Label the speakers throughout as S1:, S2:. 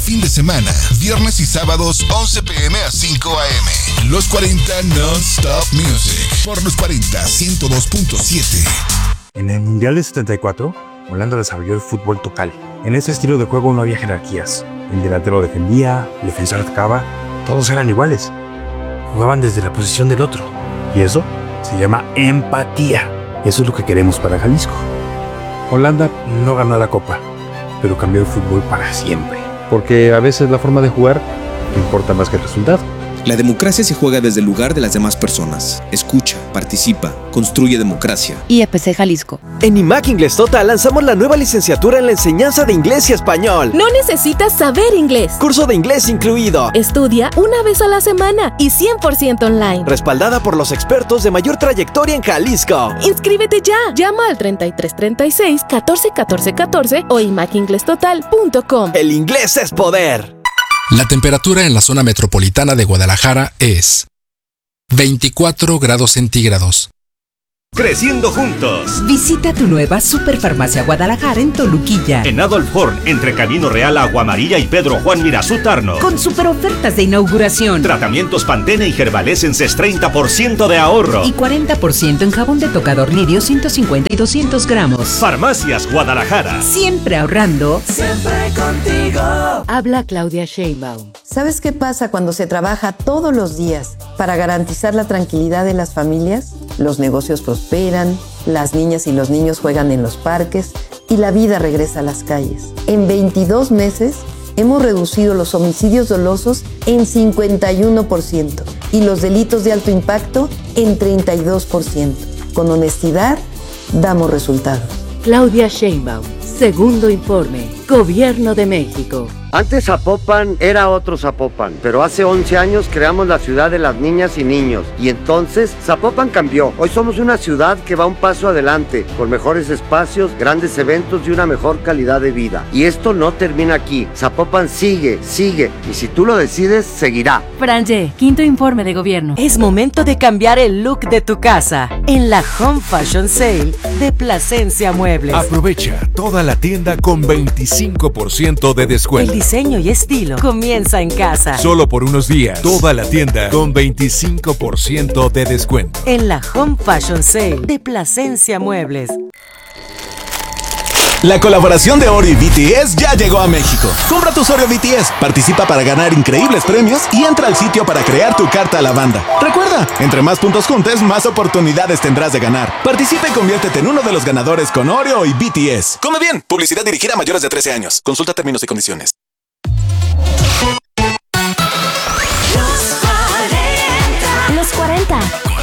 S1: fin de semana, viernes y sábados 11 p.m. a 5 a.m. Los 40 Non-Stop Music por Los 40 102.7.
S2: En el Mundial de 74, Holanda desarrolló el fútbol total. En ese estilo de juego no había jerarquías. El delantero defendía, el defensor atacaba, todos eran iguales. Jugaban desde la posición del otro. Y eso se llama empatía. Eso es lo que queremos para Jalisco. Holanda no ganó la Copa, pero cambió el fútbol para siempre. Porque a veces la forma de jugar importa más que el resultado.
S3: La democracia se juega desde el lugar de las demás personas. Escucha, participa, construye democracia.
S4: IEPC Jalisco.
S5: En IMAC Inglés Total lanzamos la nueva licenciatura en la enseñanza de inglés y español.
S6: No necesitas saber inglés.
S5: Curso de inglés incluido.
S6: Estudia una vez a la semana y 100% online.
S5: Respaldada por los expertos de mayor trayectoria en Jalisco.
S6: Inscríbete ya. Llama al 3336 14 14 14 o imacinglesstotal.com.
S5: El inglés es poder.
S7: La temperatura en la zona metropolitana de Guadalajara es 24 grados centígrados.
S8: Creciendo juntos.
S9: Visita tu nueva Superfarmacia Guadalajara en Toluquilla.
S8: En Adolf Horn, entre Camino Real, Agua Amarilla y Pedro Juan Mirazú Tarno.
S9: Con super ofertas de inauguración.
S8: Tratamientos Pantene y Gerbalescenses 30% de ahorro.
S9: Y 40% en jabón de tocador Lirio 150 y 200 gramos.
S8: Farmacias Guadalajara.
S9: Siempre ahorrando.
S10: Siempre contigo.
S4: Habla Claudia Sheinbaum.
S11: ¿Sabes qué pasa cuando se trabaja todos los días para garantizar la tranquilidad de las familias? Los negocios prosperan, las niñas y los niños juegan en los parques y la vida regresa a las calles. En 22 meses hemos reducido los homicidios dolosos en 51% y los delitos de alto impacto en 32%. Con honestidad, damos resultados.
S4: Claudia Sheinbaum, segundo informe, Gobierno de México.
S12: Antes Zapopan era otro Zapopan, pero hace 11 años creamos la ciudad de las niñas y niños. Y entonces Zapopan cambió. Hoy somos una ciudad que va un paso adelante, con mejores espacios, grandes eventos y una mejor calidad de vida. Y esto no termina aquí. Zapopan sigue, y si tú lo decides, seguirá.
S13: Franje, quinto informe de gobierno.
S14: Es momento de cambiar el look de tu casa en la Home Fashion Sale de Plasencia Muebles.
S15: Aprovecha toda la tienda con 25% de descuento.
S14: El diseño y estilo comienza en casa.
S15: Solo por unos días, toda la tienda con 25% de descuento.
S14: En la Home Fashion Sale de Plasencia Muebles.
S16: La colaboración de Oreo y BTS ya llegó a México. Compra tus Oreo BTS, participa para ganar increíbles premios y entra al sitio para crear tu carta a la banda. Recuerda, entre más puntos juntes, más oportunidades tendrás de ganar. Participa y conviértete en uno de los ganadores con Oreo y BTS. Come bien, publicidad dirigida a mayores de 13 años. Consulta términos y condiciones.
S6: Los 40.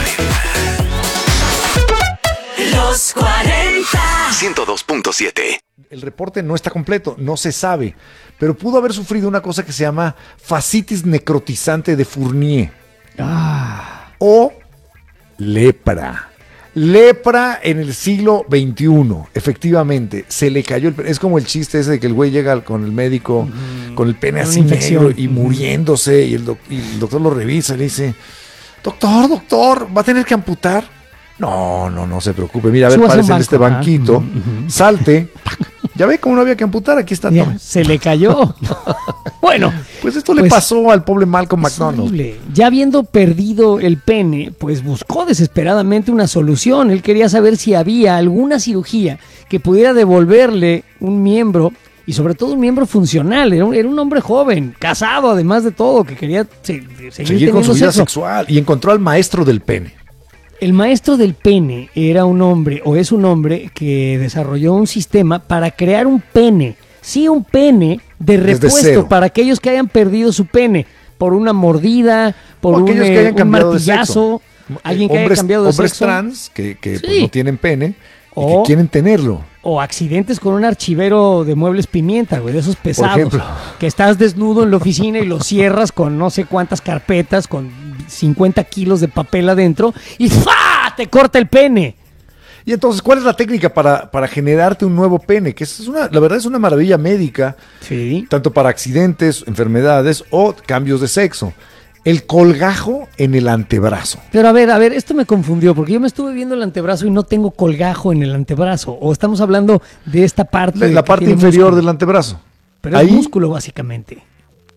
S10: Los 40.
S16: 102.7.
S17: El reporte no está completo, no se sabe, pero pudo haber sufrido una cosa que se llama fascitis necrotizante de Fournier. O lepra. Lepra en el siglo XXI, efectivamente, se le cayó el pene. Es como el chiste ese de que el güey llega con el médico con el pene así negro y muriéndose y el doctor lo revisa y le dice, doctor, ¿va a tener que amputar? No se preocupe, mira, a ver, párese en este banquito, salte, ya ve cómo no había que amputar, aquí está.
S18: Ya, se le cayó. Bueno,
S17: pues esto le pasó al pobre Malcolm McDonald.
S18: Ya habiendo perdido el pene, pues buscó desesperadamente una solución. Él quería saber si había alguna cirugía que pudiera devolverle un miembro, y sobre todo un miembro funcional. Era un hombre joven, casado además de todo, que quería seguir
S17: con su vida
S18: sexo
S17: sexual, y encontró al maestro del pene.
S18: El maestro del pene era un hombre, o es un hombre, que desarrolló un sistema para crear un pene. Sí, un pene de repuesto para aquellos que hayan perdido su pene por una mordida, por un martillazo, alguien que haya cambiado de sexo.
S17: Hombres trans que pues no tienen pene y que quieren tenerlo.
S18: O accidentes con un archivero de muebles pimienta, güey, de esos pesados. Por ejemplo, que estás desnudo en la oficina y lo cierras con no sé cuántas carpetas, con 50 kilos de papel adentro y ¡fa! Te corta el pene.
S17: Y entonces, ¿cuál es la técnica para generarte un nuevo pene? Que la verdad es una maravilla médica, tanto para accidentes, enfermedades o cambios de sexo. El colgajo en el antebrazo.
S18: Pero a ver, esto me confundió, porque yo me estuve viendo el antebrazo y no tengo colgajo en el antebrazo. O estamos hablando de esta parte.
S17: La parte inferior del antebrazo.
S18: Pero es músculo, básicamente.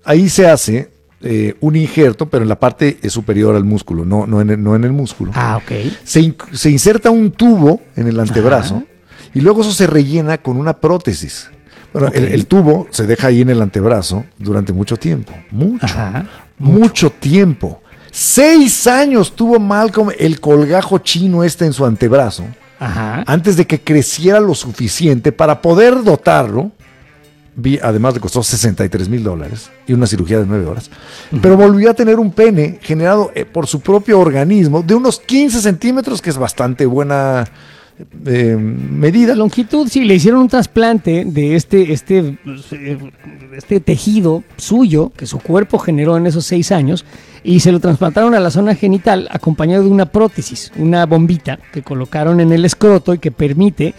S17: ahí se hace un injerto, pero en la parte superior al músculo, no en el músculo.
S18: Ok.
S17: Se inserta un tubo en el antebrazo y luego eso se rellena con una prótesis. Bueno, el tubo se deja ahí en el antebrazo durante mucho tiempo. Mucho tiempo. 6 años tuvo Malcolm el colgajo chino en su antebrazo. Antes de que creciera lo suficiente para poder dotarlo. Además le costó $63,000 y una cirugía de 9 horas. Pero volvió a tener un pene generado por su propio organismo de unos 15 centímetros, que es bastante buena medida.
S18: Longitud, sí, le hicieron un trasplante de este tejido suyo que su cuerpo generó en esos 6 años y se lo trasplantaron a la zona genital acompañado de una prótesis, una bombita que colocaron en el escroto y que permite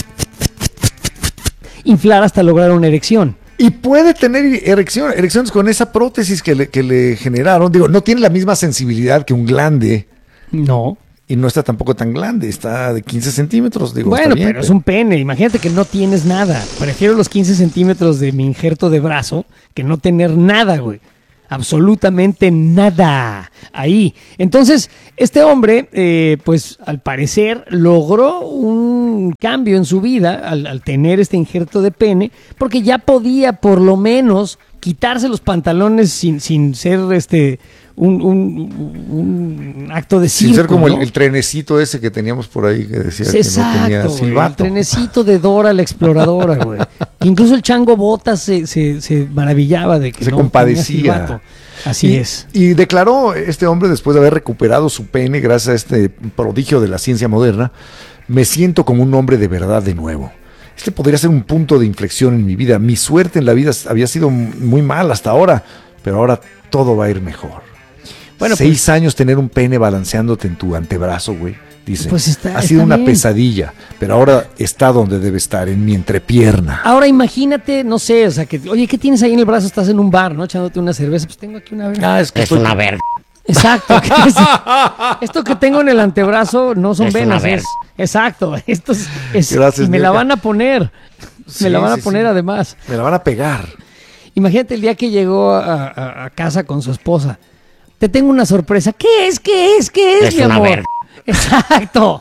S18: inflar hasta lograr una erección.
S17: Y puede tener erecciones con esa prótesis que le generaron. Digo, no tiene la misma sensibilidad que un glande.
S18: No.
S17: Y no está tampoco tan grande, está de 15 centímetros. Digo,
S18: bueno,
S17: está bien,
S18: pero es un pene. Imagínate que no tienes nada. Prefiero los 15 centímetros de mi injerto de brazo que no tener nada, güey. Absolutamente nada ahí. Entonces, este hombre, pues al parecer logró un cambio en su vida al tener este injerto de pene, porque ya podía por lo menos quitarse los pantalones sin ser un acto de circo.
S17: Sin ser como
S18: ¿no?
S17: el trenecito ese que teníamos por ahí que decía
S18: exacto,
S17: que no tenía silbato.
S18: El trenecito de Dora la exploradora, güey. Incluso el Chango Botas se maravillaba de que
S17: se
S18: no
S17: compadecía.
S18: Así es.
S17: Y declaró este hombre, después de haber recuperado su pene gracias a este prodigio de la ciencia moderna: me siento como un hombre de verdad de nuevo. Este podría ser un punto de inflexión en mi vida. Mi suerte en la vida había sido muy mal hasta ahora, pero ahora todo va a ir mejor. Bueno, 6 años tener un pene balanceándote en tu antebrazo, güey. Dice,
S18: pues
S17: ha sido una pesadilla, pero ahora está donde debe estar, en mi entrepierna.
S18: Ahora imagínate, no sé, o sea, que, oye, ¿qué tienes ahí en el brazo? Estás en un bar, ¿no? Echándote una cerveza. Pues tengo aquí una verga.
S17: Es que es una verga.
S18: Exacto. Esto que tengo en el antebrazo no son venas. Exacto. Esto es
S17: gracias,
S18: y me la van a poner. Me la van a poner además.
S17: Me la van a pegar.
S18: Imagínate el día que llegó a casa con su esposa. Te tengo una sorpresa. ¿Qué es, mi amor? Verga. Exacto.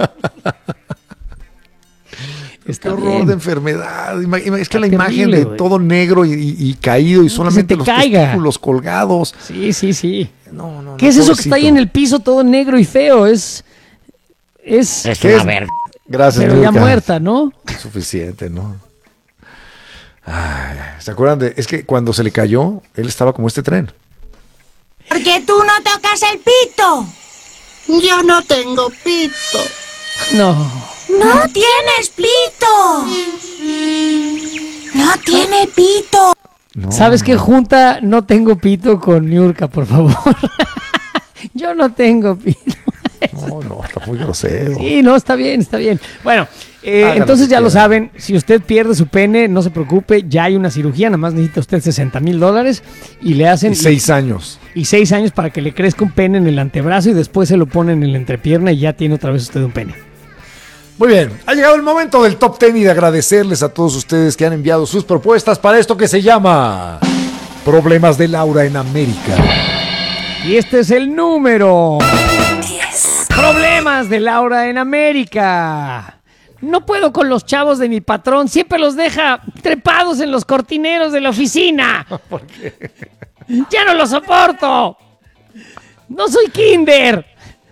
S17: Qué horror de enfermedad. Es que la imagen de todo negro y caído y solamente los testículos colgados.
S18: Sí. No, ¿qué es eso que está ahí en el piso todo negro y feo? Es
S17: una verga. Gracias,
S18: pero ya muerta, ¿no?
S17: Suficiente, ¿no? Ay, ¿se acuerdan de? Es que cuando se le cayó, él estaba como este tren.
S10: ¿Por qué tú no tocas el pito? Yo no tengo pito.
S18: No.
S10: ¡No tienes pito! ¡No tiene pito!
S18: No, ¿sabes qué? Junta no tengo pito con Niurka, por favor. Yo no tengo pito.
S17: No, está muy grosero.
S18: Sí, no, está bien. Bueno, entonces ya lo saben, si usted pierde su pene, no se preocupe, ya hay una cirugía, nada más necesita usted $60,000 y le hacen...
S17: Y 6 años.
S18: Y 6 años para que le crezca un pene en el antebrazo y después se lo ponen en la entrepierna y ya tiene otra vez usted un pene.
S17: Muy bien, ha llegado el momento del Top 10 y de agradecerles a todos ustedes que han enviado sus propuestas para esto que se llama Problemas de Laura en América.
S18: Y este es el número 10. Problemas de Laura en América. No puedo con los chavos de mi patrón, siempre los deja trepados en los cortineros de la oficina.
S17: ¿Por qué?
S18: ¡Ya no los soporto! ¡No soy kinder!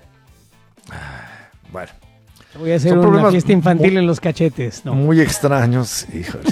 S17: Bueno.
S18: Voy a hacer una fiesta infantil en los cachetes. No.
S17: Muy extraños, híjole.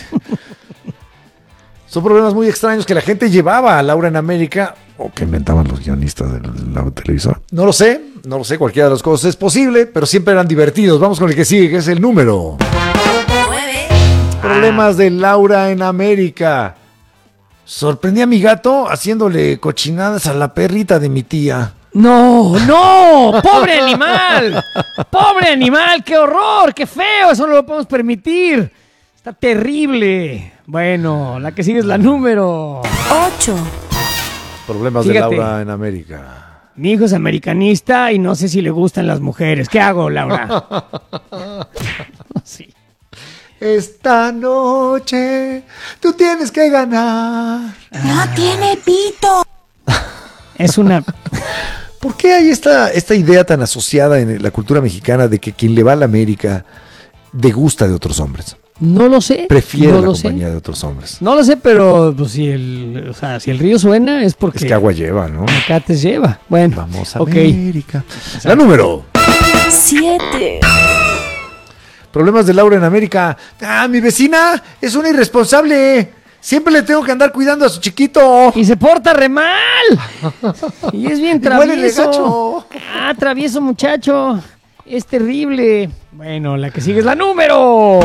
S17: Son problemas muy extraños que la gente llevaba a Laura en América o que inventaban los guionistas de la televisora. No lo sé, cualquiera de las cosas es posible, pero siempre eran divertidos. Vamos con el que sigue, que es el número 9. Problemas de Laura en América. Sorprendí a mi gato haciéndole cochinadas a la perrita de mi tía.
S18: ¡No! ¡Pobre animal! ¡Pobre animal! ¡Qué horror! ¡Qué feo! Eso no lo podemos permitir. Está terrible. Bueno, la que sigue es la número 8.
S17: Problemas de Laura en América.
S18: Mi hijo es americanista y no sé si le gustan las mujeres. ¿Qué hago, Laura? Sí.
S17: Esta noche tú tienes que ganar.
S10: ¡No tiene pito!
S18: Es una...
S17: ¿Por qué hay esta idea tan asociada en la cultura mexicana de que quien le va a la América degusta de otros hombres?
S18: No lo sé.
S17: Prefiere
S18: no
S17: la
S18: lo
S17: compañía
S18: sé.
S17: de otros hombres.
S18: No lo sé, pero pues, si el río suena es porque...
S17: Es que agua lleva, ¿no?
S18: Mecates lleva. Bueno,
S17: vamos a
S18: okay.
S17: América. La número
S6: 7.
S17: Problemas de Laura en América. Mi vecina es una irresponsable. Siempre le tengo que andar cuidando a su chiquito.
S18: Y se porta re mal. Y es bien travieso.
S17: Gacho.
S18: Travieso muchacho. Es terrible. Bueno, la que sigue es la número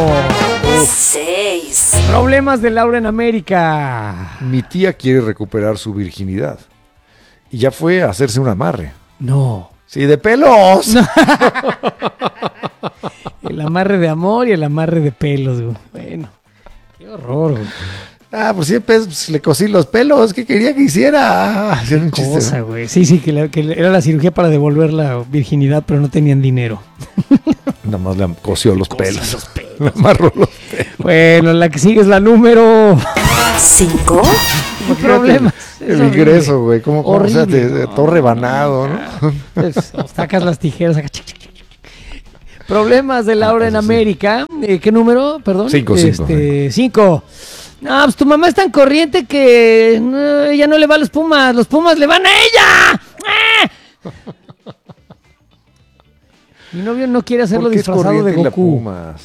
S6: 6.
S18: Problemas de Laura en América.
S17: Mi tía quiere recuperar su virginidad. Y ya fue a hacerse un amarre.
S18: No.
S17: Sí, de pelos. No.
S18: El amarre de amor y el amarre de pelos, güey. Bueno, qué horror, güey.
S17: Por 100 pesos le cosí los pelos. ¿Qué quería que hiciera? Hacer un chiste.
S18: Cosa, güey. Sí, que era la cirugía para devolver la virginidad, pero no tenían dinero.
S17: Nada más le cosió los pelos. Le amarró los pelos.
S18: Bueno, la que sigue es la número
S6: 5.
S18: ¿Qué problemas?
S17: El ingreso, güey. ¿Cómo o sea, todo rebanado, ¿no?
S18: Pues, sacas las tijeras. Problemas de Laura en América. ¿Qué número? Perdón. 5. No, pues tu mamá es tan corriente que ella no le va a los Pumas le van a ella. Mi novio no quiere hacerlo disfrazado de Goku.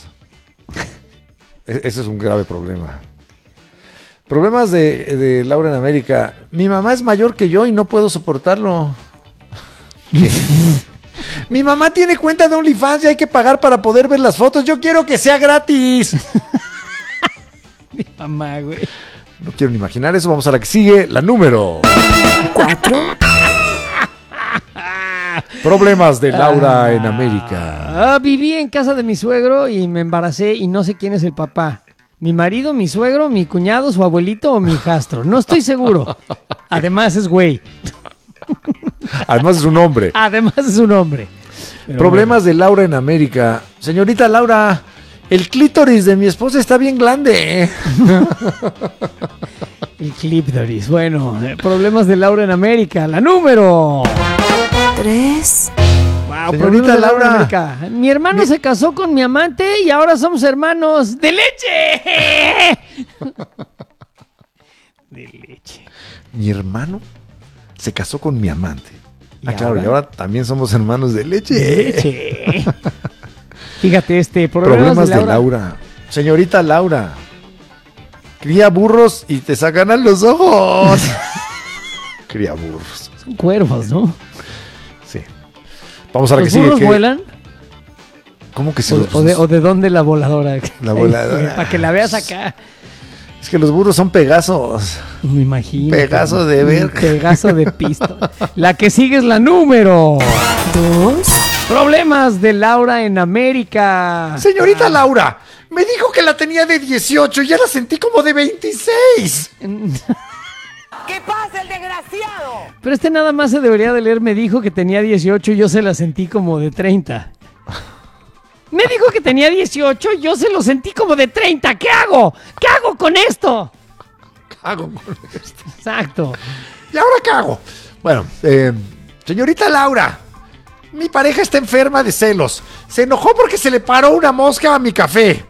S17: Ese es un grave problema. Problemas de Laura en América. Mi mamá es mayor que yo y no puedo soportarlo. Mi mamá tiene cuenta de OnlyFans y hay que pagar para poder ver las fotos. Yo quiero que sea gratis.
S18: Mi mamá, güey.
S17: No quiero ni imaginar eso. Vamos a la que sigue, la número
S6: 4.
S17: Problemas de Laura en América.
S18: Viví en casa de mi suegro y me embaracé y no sé quién es el papá. Mi marido, mi suegro, mi cuñado, su abuelito o mi hijastro. No estoy seguro. Además es güey.
S17: Además es un hombre.
S18: Pero
S17: Problemas de Laura en América. Señorita Laura, el clítoris de mi esposa está bien grande.
S18: El clítoris. Bueno, problemas de Laura en América. La número
S6: 3.
S18: Wow,
S17: señorita Laura.
S18: Mi hermano se casó con mi amante y ahora somos hermanos de leche. De leche.
S17: Mi hermano se casó con mi amante. Claro,
S18: ahora?
S17: y ahora también somos hermanos de leche.
S18: Fíjate,
S17: problemas de Laura. Señorita Laura, cría burros y te sacan los ojos. Cría burros.
S18: Son cuervos, ¿no?
S17: Sí. Vamos a la que sigue.
S18: ¿Los burros vuelan?
S17: ¿Cómo que sí?
S18: ¿O de dónde la voladora?
S17: La voladora.
S18: Para que la veas acá.
S17: Es que los burros son pegasos.
S18: Me imagino.
S17: Pegaso de verga.
S18: Pegaso de pisto. La que sigue es la número 2. Problemas de Laura en América.
S17: Señorita Laura, me dijo que la tenía de 18 y ya la sentí como de 26.
S10: ¿Qué pasa, el desgraciado?
S18: Pero nada más se debería de leer. Me dijo que tenía 18 y yo se la sentí como de 30. Me dijo que tenía 18 y yo se lo sentí como de 30. ¿Qué hago? ¿Qué hago con esto?
S17: ¿Qué hago con esto?
S18: Exacto.
S17: ¿Y ahora qué hago? Bueno, señorita Laura, mi pareja está enferma de celos. Se enojó porque se le paró una mosca a mi café.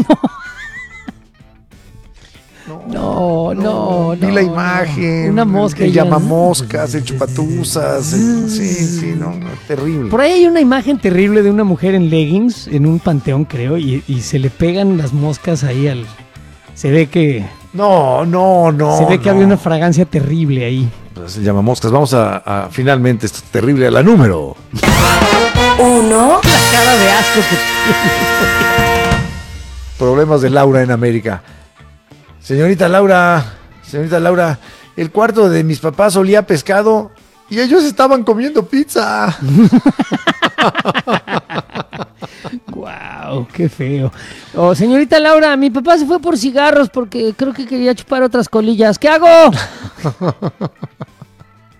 S18: No.
S17: Vi la imagen.
S18: Una mosca.
S17: El llamamoscas, el chupatuzas. Sí, terrible.
S18: Por ahí hay una imagen terrible de una mujer en leggings, en un panteón, creo, y se le pegan las moscas ahí al... Se ve que...
S17: No.
S18: Se ve que había una fragancia terrible ahí.
S17: Pues se llama moscas. Vamos a finalmente, esto es terrible, a la número
S6: 1.
S18: La cara de asco que tiene.
S17: Problemas de Laura en América. Señorita Laura, el cuarto de mis papás olía a pescado y ellos estaban comiendo pizza.
S18: Guau, qué feo. Señorita Laura, mi papá se fue por cigarros porque creo que quería chupar otras colillas. ¿Qué hago?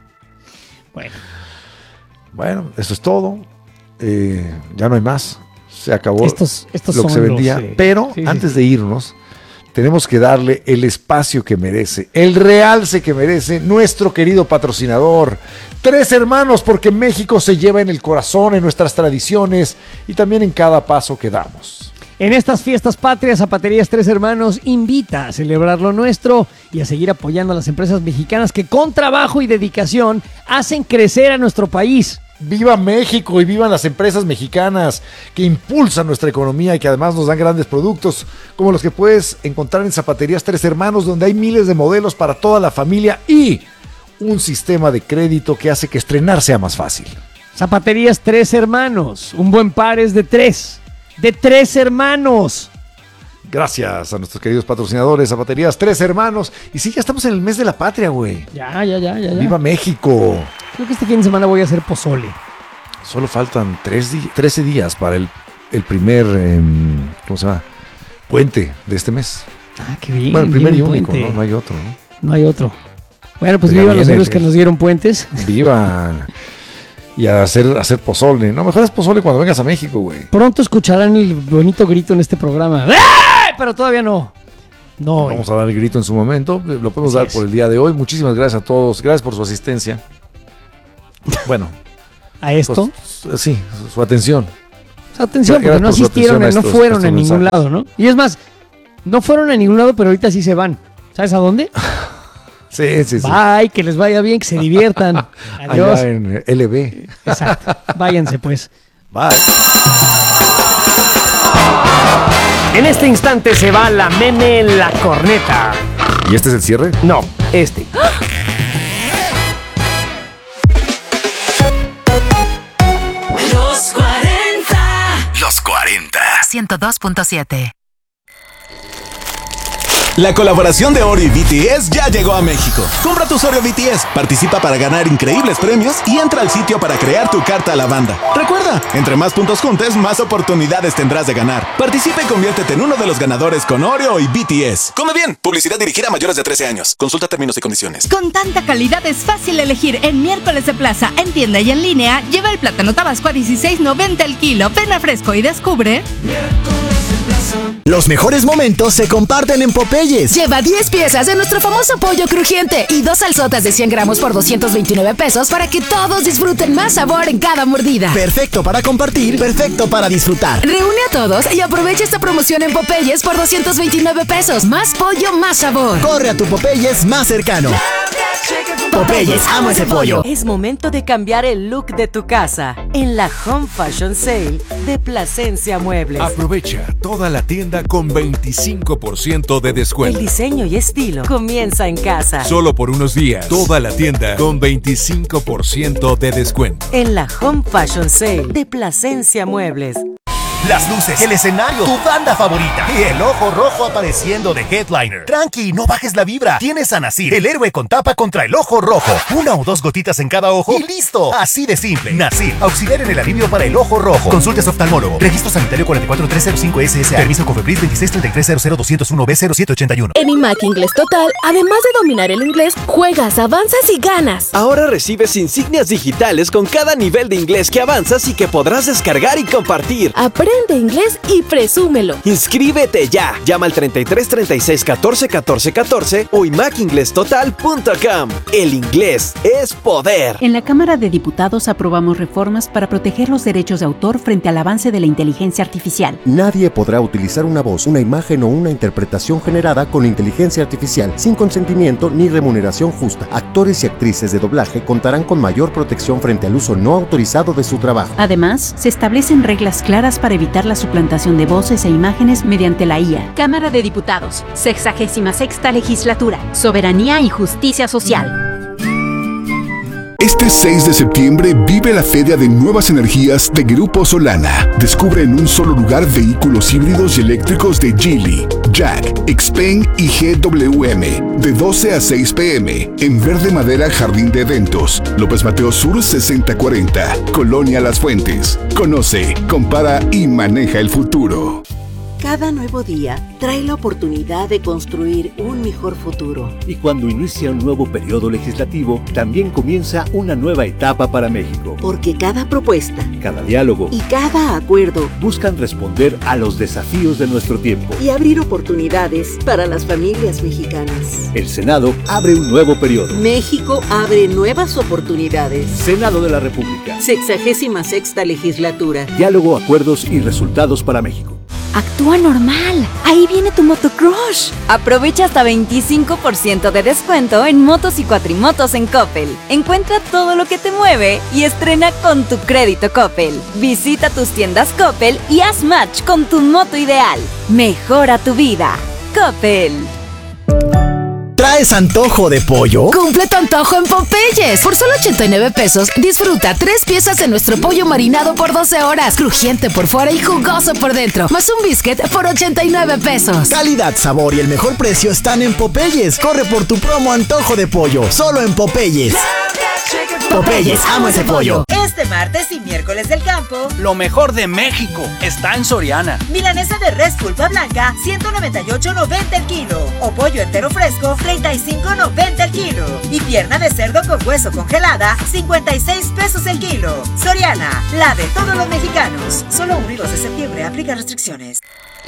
S17: Bueno, eso es todo. Ya no hay más. Se acabó
S18: estos
S17: lo que se vendía. Pero antes de irnos, tenemos que darle el espacio que merece, el realce que merece nuestro querido patrocinador. Tres Hermanos, porque México se lleva en el corazón, en nuestras tradiciones y también en cada paso que damos.
S18: En estas fiestas patrias, Zapaterías Tres Hermanos invita a celebrar lo nuestro y a seguir apoyando a las empresas mexicanas que con trabajo y dedicación hacen crecer a nuestro país.
S17: ¡Viva México y vivan las empresas mexicanas que impulsan nuestra economía y que además nos dan grandes productos como los que puedes encontrar en Zapaterías Tres Hermanos, donde hay miles de modelos para toda la familia y un sistema de crédito que hace que estrenar sea más fácil.
S18: Zapaterías Tres Hermanos, un buen par es de tres hermanos.
S17: Gracias a nuestros queridos patrocinadores, Zapaterías Tres Hermanos. Y sí, ya estamos en el mes de la patria, güey.
S18: Ya.
S17: ¡Viva México!
S18: Creo que este fin de semana voy a hacer pozole.
S17: Solo faltan 13 días para el primer, ¿cómo se llama? Puente de este mes.
S18: Ah, qué bien.
S17: Bueno, el primer y único, ¿no? No hay otro, ¿no?
S18: No hay otro. Bueno, pues vivan los héroes que nos dieron puentes.
S17: Vivan. Y a hacer pozole. No, mejor es pozole cuando vengas a México, güey.
S18: Pronto escucharán el bonito grito en este programa. ¡Ah! Pero todavía no. No.
S17: Vamos a dar el grito en su momento. Lo podemos dar por el día de hoy. Muchísimas gracias a todos. Gracias por su asistencia. Bueno.
S18: ¿A esto?
S17: Pues, sí, su atención.
S18: Su atención, porque no asistieron, no fueron a ningún lado, ¿no? Y es más, no fueron a ningún lado, pero ahorita sí se van. ¿Sabes a dónde?
S17: Sí.
S18: Bye, que les vaya bien, que se diviertan. Adiós.
S17: Allá en LB.
S18: Exacto. Váyanse, pues.
S17: Bye.
S5: En este instante se va la meme en la corneta.
S17: ¿Y este es el cierre?
S5: No, este.
S10: Los 40.
S1: Los 40.
S19: 102.7.
S16: La colaboración de Oreo y BTS ya llegó a México. Compra tus Oreo BTS, participa para ganar increíbles premios y entra al sitio para crear tu carta a la banda. Recuerda, entre más puntos juntes, más oportunidades tendrás de ganar. Participa y conviértete en uno de los ganadores con Oreo y BTS. Come bien, publicidad dirigida a mayores de 13 años. Consulta términos y condiciones.
S20: Con tanta calidad es fácil elegir. En Miércoles de Plaza, en tienda y en línea, lleva el plátano tabasco a $16.90 el kilo. Ven a Fresco y descubre.
S21: Los mejores momentos se comparten en Popeyes.
S22: Lleva 10 piezas de nuestro famoso pollo crujiente y 2 salsotas de 100 gramos por 229 pesos para que todos disfruten más sabor en cada mordida.
S21: Perfecto para compartir, perfecto para disfrutar.
S22: Reúne a todos y aprovecha esta promoción en Popeyes por 229 pesos. Más pollo, más sabor.
S21: Corre a tu Popeyes más cercano. Popeyes, amo ese pollo.
S14: Es momento de cambiar el look de tu casa en la Home Fashion Sale de Plasencia Muebles.
S15: Aprovecha toda la tienda con 25% de descuento.
S14: El diseño y estilo comienza en casa.
S15: Solo por unos días. Toda la tienda con 25% de descuento.
S14: En la Home Fashion Sale de Plasencia Muebles.
S23: Las luces, el escenario, tu banda favorita y el ojo rojo apareciendo de headliner. Tranqui, no bajes la vibra. Tienes a Nasir, el héroe con tapa contra el ojo rojo. 1 o 2 gotitas en cada ojo y listo. Así de simple. Nasir, auxiliar en el alivio para el ojo rojo. Consulta a su oftalmólogo. Registro sanitario 44305 SSA. Permiso Cofepris 2633000201B0781.
S6: En IMAC Inglés Total, además de dominar el inglés, juegas, avanzas y ganas.
S5: Ahora recibes insignias digitales con cada nivel de inglés que avanzas y que podrás descargar y compartir.
S6: Aprende inglés y presúmelo.
S5: Inscríbete ya. Llama al 33 36 14 14 14 o imacinglesstotal.com. El inglés es poder.
S24: En la Cámara de Diputados aprobamos reformas para proteger los derechos de autor frente al avance de la inteligencia artificial.
S25: Nadie podrá utilizar una voz, una imagen o una interpretación generada con inteligencia artificial sin consentimiento ni remuneración justa. Actores y actrices de doblaje contarán con mayor protección frente al uso no autorizado de su trabajo.
S24: Además, se establecen reglas claras para evitar la suplantación de voces e imágenes mediante la IA.
S26: Cámara de Diputados, 66ª Legislatura, Soberanía y Justicia Social.
S1: Este 6 de septiembre vive la Feria de Nuevas Energías de Grupo Solana. Descubre en un solo lugar vehículos híbridos y eléctricos de Geely, Jack, Xpeng y GWM. De 12 a 6 p.m. en Verde Madera Jardín de Eventos, López Mateo Sur 6040, Colonia Las Fuentes. Conoce, compara y maneja el futuro.
S2: Cada nuevo día trae la oportunidad de construir un mejor futuro.
S3: Y cuando inicia un nuevo periodo legislativo, también comienza una nueva etapa para México.
S2: Porque cada propuesta,
S3: cada diálogo
S2: y cada acuerdo
S3: buscan responder a los desafíos de nuestro tiempo
S2: y abrir oportunidades para las familias mexicanas.
S3: El Senado abre un nuevo periodo.
S2: México abre nuevas oportunidades.
S3: Senado de la República.
S2: 66ª legislatura.
S3: Diálogo, acuerdos y resultados para México.
S7: Actúa normal. Ahí viene tu Motocrush. Aprovecha hasta 25% de descuento en motos y cuatrimotos en Coppel. Encuentra todo lo que te mueve y estrena con tu crédito Coppel. Visita tus tiendas Coppel y haz match con tu moto ideal. Mejora tu vida. Coppel.
S21: ¿Traes antojo de pollo?
S22: Completo antojo en Popeyes. Por solo 89 pesos, disfruta 3 piezas de nuestro pollo marinado por 12 horas. Crujiente por fuera y jugoso por dentro. Más un biscuit por 89 pesos.
S21: Calidad, sabor y el mejor precio están en Popeyes. Corre por tu promo antojo de pollo. Solo en Popeyes. Popeyes, amo ese pollo.
S8: Este martes y miércoles del campo,
S9: lo mejor de México está en Soriana.
S8: Milanesa de res pulpa blanca, 198.90 el kilo. O pollo entero fresco, 35.90 el kilo. Y pierna de cerdo con hueso congelada, 56 pesos el kilo. Soriana, la de todos los mexicanos. Solo 1 y 2 de septiembre, aplica restricciones.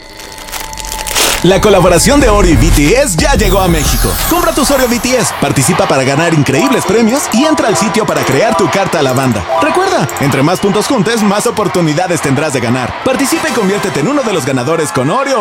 S16: La colaboración de Oreo y BTS ya llegó a México. Compra tu Oreo BTS, participa para ganar increíbles premios y entra al sitio para crear tu carta a la banda. Recuerda, entre más puntos juntes, más oportunidades tendrás de ganar. Participa y conviértete en uno de los ganadores con Oreo.